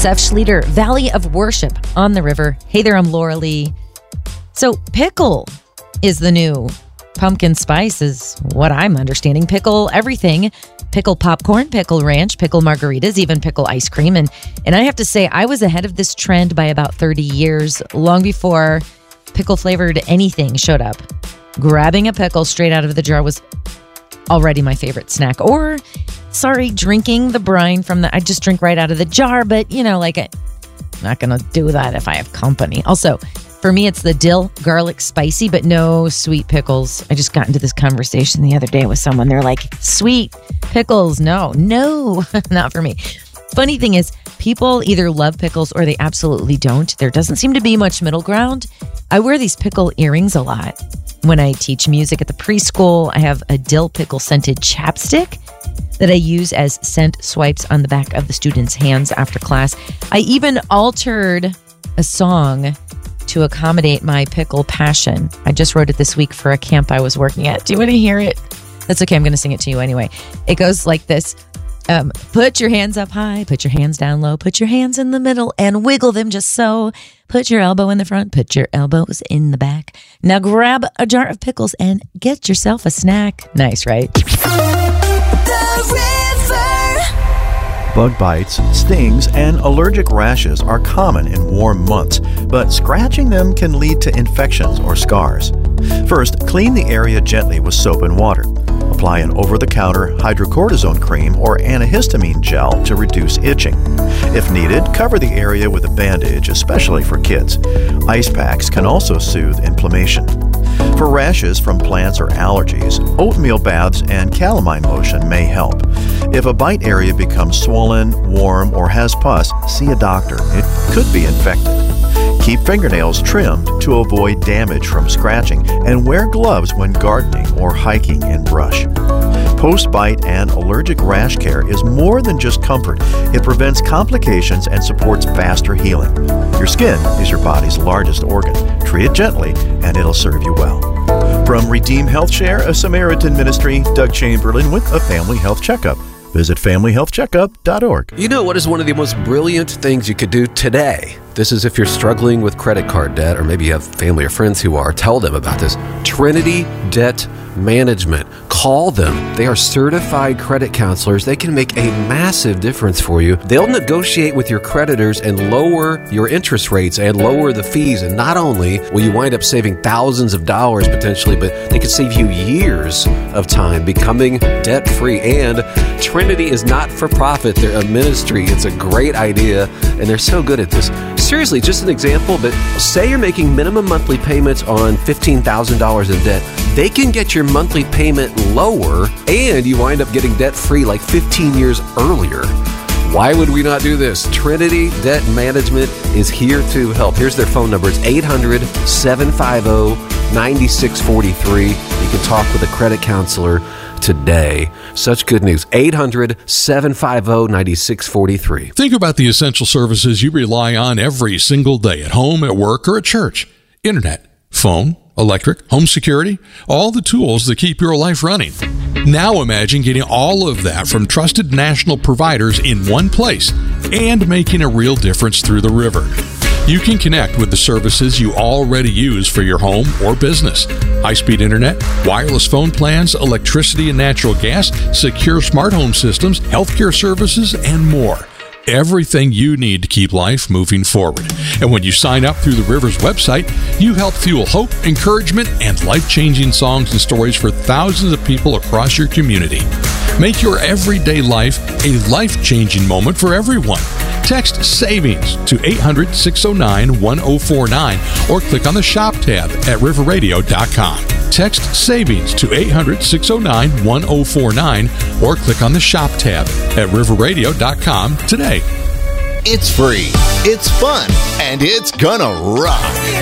Seth Schlueter, Valley of Worship on the river. Hey there, I'm Laura Lee. So pickle is the new pumpkin spice is what I'm understanding. Pickle everything. Pickle popcorn, pickle ranch, pickle margaritas, even pickle ice cream. And I have to say, I was ahead of this trend by about 30 years, long before pickle flavored anything showed up. Grabbing a pickle straight out of the jar was already my favorite snack. Or, drinking the brine from I just drink right out of the jar, but I'm not going to do that if I have company. Also, for me, it's the dill, garlic, spicy, but no sweet pickles. I just got into this conversation the other day with someone. They're like, sweet pickles, no, not for me. Funny thing is, people either love pickles or they absolutely don't. There doesn't seem to be much middle ground. I wear these pickle earrings a lot. When I teach music at the preschool, I have a dill pickle scented chapstick that I use as scent swipes on the back of the students' hands after class. I even altered a song to accommodate my pickle passion. I just wrote it this week for a camp I was working at. Do you want to hear it? That's okay. I'm going to sing it to you anyway. It goes like this. Put your hands up high, put your hands down low, put your hands in the middle and wiggle them just so. Put your elbow in the front, put your elbows in the back. Now grab a jar of pickles and get yourself a snack. Nice, right? Bug bites, stings, and allergic rashes are common in warm months, but scratching them can lead to infections or scars. First, clean the area gently with soap and water. Apply an over-the-counter hydrocortisone cream or antihistamine gel to reduce itching. If needed, cover the area with a bandage, especially for kids. Ice packs can also soothe inflammation. For rashes from plants or allergies, oatmeal baths and calamine lotion may help. If a bite area becomes swollen, warm, or has pus, see a doctor. It could be infected. Keep fingernails trimmed to avoid damage from scratching, and wear gloves when gardening or hiking in brush. Post-bite and allergic rash care is more than just comfort. It prevents complications and supports faster healing. Your skin is your body's largest organ. Treat it gently, and it'll serve you well. From Redeem Health Share, a Samaritan ministry, Doug Chamberlain with a Family Health Checkup. Visit familyhealthcheckup.org. You know what is one of the most brilliant things you could do today? This is if you're struggling with credit card debt, or maybe you have family or friends who are. Tell them about this. Trinity Debt Management. Call them. They are certified credit counselors. They can make a massive difference for you. They'll negotiate with your creditors and lower your interest rates and lower the fees. And not only will you wind up saving thousands of dollars potentially, but they could save you years of time becoming debt-free. And Trinity is not for profit. They're a ministry. It's a great idea, and they're so good at this. Seriously, just an example, but say you're making minimum monthly payments on $15,000 in debt. They can get your monthly payment lower, and you wind up getting debt-free like 15 years earlier. Why would we not do this? Trinity Debt Management is here to help. Here's their phone number. It's 800-750-9643. You can talk with a credit counselor today. Such good news. 800-750-9643. Think about the essential services you rely on every single day at home, at work, or at church. Internet, phone, electric, home security, all the tools that keep your life running. Now imagine getting all of that from trusted national providers in one place and making a real difference through the river. You can connect with the services you already use for your home or business. High-speed internet, wireless phone plans, electricity and natural gas, secure smart home systems, healthcare services, and more. Everything you need to keep life moving forward. And when you sign up through the River's website, you help fuel hope, encouragement, and life-changing songs and stories for thousands of people across your community. Make your everyday life a life-changing moment for everyone. Text SAVINGS to 800-609-1049 or click on the Shop tab at riverradio.com. Text SAVINGS to 800-609-1049 or click on the Shop tab at riverradio.com today. It's free, it's fun, and it's gonna rock.